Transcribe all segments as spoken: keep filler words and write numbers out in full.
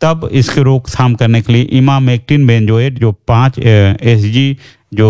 तब इसके रोकथाम करने के लिए इमामेक्टिन बेंजोएट जो पाँच एस जी जो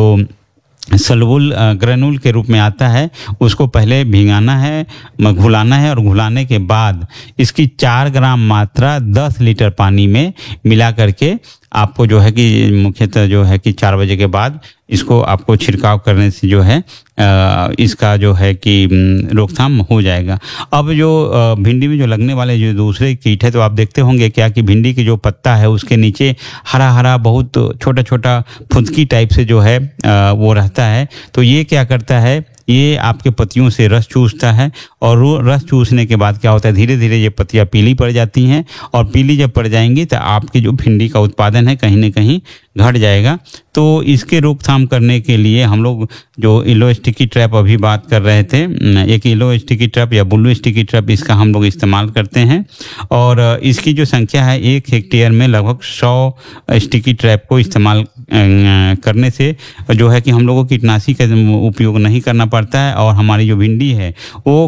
सलबुल ग्रेनुल के रूप में आता है, उसको पहले भिगाना है, घुलाना है और घुलाने के बाद इसकी चार ग्राम मात्रा दस लीटर पानी में मिला करके आपको जो है कि मुख्यतः जो है कि चार बजे के बाद इसको आपको छिड़काव करने से जो है आ, इसका जो है कि रोकथाम हो जाएगा। अब जो भिंडी में जो लगने वाले जो दूसरे कीट है, तो आप देखते होंगे क्या कि भिंडी की जो पत्ता है उसके नीचे हरा हरा बहुत छोटा छोटा फुदकी टाइप से जो है आ, वो रहता है। तो ये क्या करता है, ये आपके पत्तियों से रस चूसता है और रस चूसने के बाद क्या होता है, धीरे धीरे ये पत्तियां पीली पड़ जाती हैं और पीली जब पड़ जाएंगी तो आपकी जो भिंडी का उत्पादन है कहीं ना कहीं घट जाएगा। तो इसके रोकथाम करने के लिए हम लोग जो येलो स्टिकी ट्रैप अभी बात कर रहे थे, एक येलो स्टिकी ट्रैप या ब्लू स्टिकी ट्रैप, इसका हम लोग इस्तेमाल करते हैं और इसकी जो संख्या है एक हेक्टेयर में लगभग सौ स्टिकी ट्रैप को इस्तेमाल करने से जो है कि हम लोगों को कीटनाशी का उपयोग नहीं करना पड़ता है और हमारी जो भिंडी है वो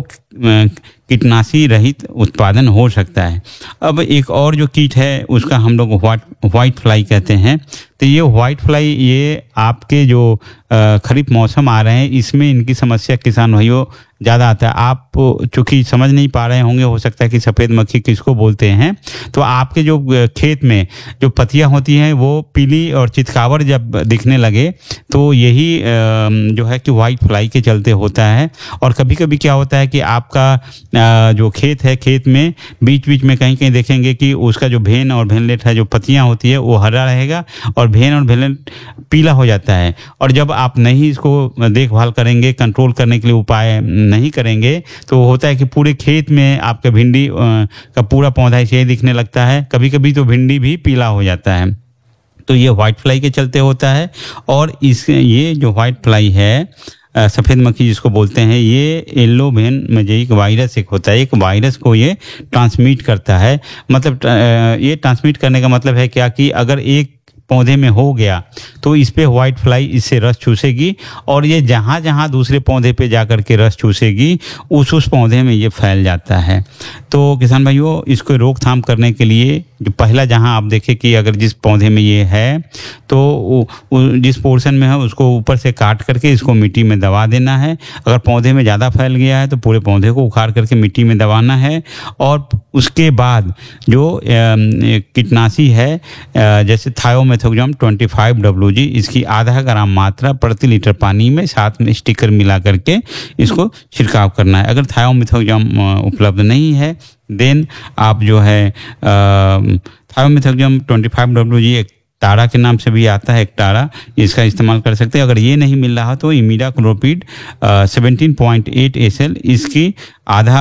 कीटनाशी रहित उत्पादन हो सकता है। अब एक और जो कीट है उसका हम लोग व्हाइट व्हाइट फ्लाई कहते हैं। तो ये व्हाइट फ्लाई ये आपके जो खरीफ मौसम आ रहे हैं इसमें इनकी समस्या किसान भाइयों ज़्यादा आता है। आप चूँकि समझ नहीं पा रहे होंगे, हो सकता है कि सफ़ेद मक्खी किसको बोलते हैं। तो आपके जो खेत में जो पत्तियां होती हैं वो पीली और चितकावर जब दिखने लगे तो यही जो है कि व्हाइट फ्लाई के चलते होता है। और कभी कभी क्या होता है कि आपका जो खेत है, खेत में बीच बीच में कहीं कहीं देखेंगे कि उसका जो भेन और भेनलेट है, जो पत्तियां होती है वो हरा रहेगा और भेन और भेनलेट पीला हो जाता है। और जब आप नहीं इसको देखभाल करेंगे, कंट्रोल करने के लिए उपाय नहीं करेंगे, तो होता है कि पूरे खेत में आपका भिंडी का पूरा पौधा ऐसे ही दिखने लगता है। कभी कभी तो भिंडी भी पीला हो जाता है। तो ये व्हाइट फ्लाई के चलते होता है। और इस ये जो व्हाइट फ्लाई है, सफ़ेद मक्खी जिसको बोलते हैं, ये येलो भेन मोज़ेइक वायरस एक होता है। एक वायरस को ये ट्रांसमिट करता है। मतलब ये ट्रांसमिट करने का मतलब है क्या कि अगर एक पौधे में हो गया तो इस पे व्हाइट फ्लाई इससे रस चूसेगी और ये जहाँ जहाँ दूसरे पौधे पे जाकर के रस चूसेगी उस उस पौधे में ये फैल जाता है। तो किसान भाइयों, इसको रोकथाम करने के लिए जो पहला जहाँ आप देखें कि अगर जिस पौधे में ये है तो उ, उ, जिस पोर्शन में है उसको ऊपर से काट करके इसको मिट्टी में दबा देना है। अगर पौधे में ज़्यादा फैल गया है तो पूरे पौधे को उखाड़ करके मिट्टी में दबाना है। और उसके बाद जो कीटनाशी है जैसे थायोमेथोक्साम पच्चीस डब्ल्यू जी, इसकी आधा ग्राम मात्रा प्रति लीटर पानी में साथ में स्टिकर मिला करके इसको छिड़काव करना है। अगर थायोमेथोक्साम उपलब्ध नहीं है देन आप जो है थायोमेथोक्साम पच्चीस डब्ल्यू जी एक तारा के नाम से भी आता है, एक तारा, इसका इस्तेमाल कर सकते हैं। अगर ये नहीं मिल रहा तो इमिडाक्लोपिड सत्रह पॉइंट आठ एस एल इसकी आधा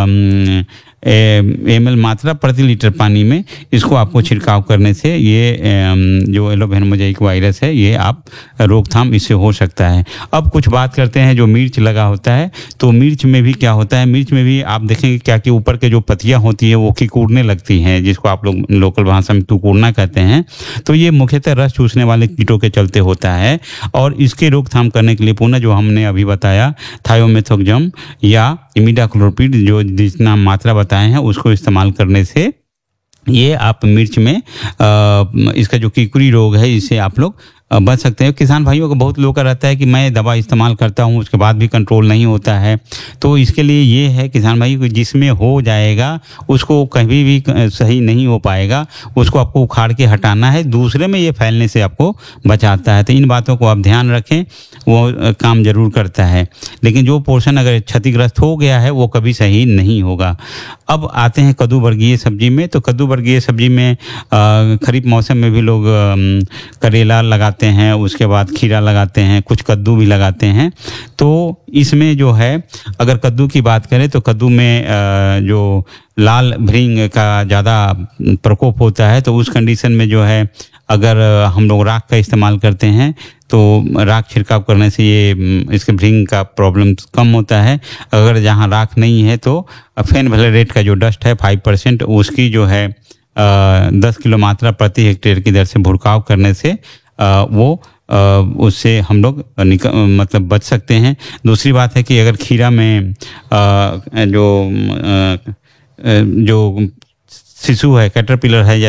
एम एल मात्रा प्रति लीटर पानी में इसको आपको छिड़काव करने से ये जो येलो भेन मोज़ेइक वायरस है ये आप रोकथाम इससे हो सकता है। अब कुछ बात करते हैं जो मिर्च लगा होता है। तो मिर्च में भी क्या होता है, मिर्च में भी आप देखेंगे क्या कि ऊपर के जो पत्तियां होती है वो किकुरने लगती हैं, जिसको आप लोग लोकल भाषा में टुकुरना कहते हैं। तो ये मुख्यतः रस चूसने वाले कीटों के चलते होता है। और इसके रोकथाम करने के लिए पुनः जो हमने अभी बताया थायोमेथोक्साम या इमिडाक्लोपिड जो जितना मात्रा बताए हैं उसको इस्तेमाल करने से ये आप मिर्च में आ, इसका जो कीकुरी रोग है इससे आप लोग बच सकते हैं। किसान भाइयों को बहुत लोगों का रहता है कि मैं दवा इस्तेमाल करता हूं उसके बाद भी कंट्रोल नहीं होता है। तो इसके लिए ये है किसान भाई को जिसमें हो जाएगा उसको कभी भी सही नहीं हो पाएगा, उसको आपको उखाड़ के हटाना है, दूसरे में ये फैलने से आपको बचाता है। तो इन बातों को आप ध्यान रखें, वो काम जरूर करता है। लेकिन जो पोर्शन अगर क्षतिग्रस्त हो गया है वो कभी सही नहीं होगा। अब आते हैं कद्दू वर्गीय सब्जी में। तो कद्दू वर्गीय सब्जी में खरीफ मौसम में भी लोग करेला लगाते हैं, उसके बाद खीरा लगाते हैं, कुछ कद्दू भी लगाते हैं। तो इसमें जो है अगर कद्दू की बात करें तो कद्दू में जो लाल भृंग का ज़्यादा प्रकोप होता है तो उस कंडीशन में जो है अगर हम लोग राख का इस्तेमाल करते हैं तो राख छिड़काव करने से ये इसके भृंग का प्रॉब्लम कम होता है। अगर जहाँ राख नहीं है तो फेनवैलेट का जो डस्ट है फाइव परसेंट उसकी जो है दस किलो मात्रा प्रति हेक्टेयर की दर से भुड़काव करने से आ, वो आ, उससे हम लोग मतलब बच सकते हैं। दूसरी बात है कि अगर खीरा में आ, जो आ, जो शिशु है, कैटरपिलर है